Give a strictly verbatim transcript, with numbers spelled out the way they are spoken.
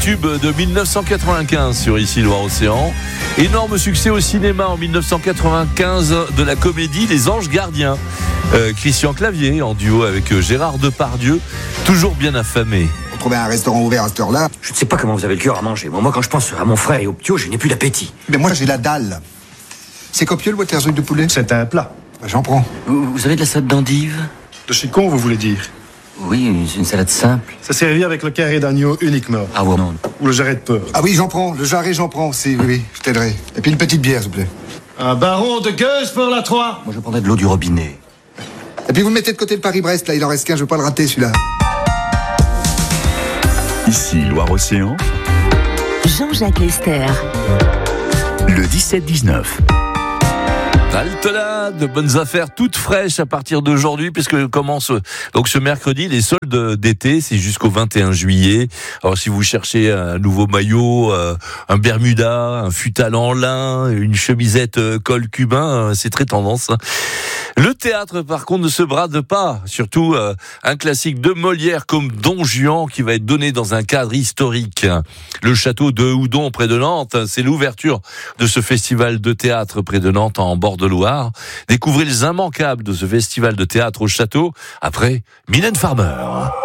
tube de dix-neuf cent quatre-vingt-quinze sur Ici Loire-Océan. Énorme succès au cinéma en dix-neuf cent quatre-vingt-quinze de la comédie Les Anges Gardiens. Euh, Christian Clavier en duo avec Gérard Depardieu, toujours bien affamé. Pour trouver un restaurant ouvert à cette heure-là. Je ne sais pas comment vous avez le cœur à manger. Moi, moi quand je pense à mon frère et au ptio, je n'ai plus d'appétit. Mais moi, j'ai la dalle. C'est copieux le waterzouille de poulet? C'est un plat. Bah, j'en prends. Vous, vous avez de la salade d'endive? De chicon, vous voulez dire? Oui, une, une salade simple. Ça servir avec le carré d'agneau uniquement. Ah ouais, non. Ou le jarret de porc. Ah oui, j'en prends. Le jarret, j'en prends aussi. Oui, oui, je t'aiderai. Et puis une petite bière, s'il vous plaît. Un baron de gueuse pour la trois. Moi, je prendrais de l'eau du robinet. Et puis vous mettez de côté le Paris-Brest, là, il en reste qu'un, je veux pas le rater, celui-là. Ici Loire-Océan, Jean-Jacques Lester. le dix-sept dix-neuf. Halte-là, de bonnes affaires toutes fraîches à partir d'aujourd'hui, puisque commence donc ce mercredi les soldes d'été, c'est jusqu'au vingt et un juillet. Alors si vous cherchez un nouveau maillot, euh, un bermuda, un futal en lin, une chemisette euh, col cubain, euh, c'est très tendance. Hein. Le théâtre, par contre, ne se brade pas. Surtout euh, un classique de Molière comme Don Juan qui va être donné dans un cadre historique. Le château de Houdon près de Nantes, c'est l'ouverture de ce festival de théâtre près de Nantes en bord de Loire. Découvrez les immanquables de ce festival de théâtre au château après Mylène Farmer.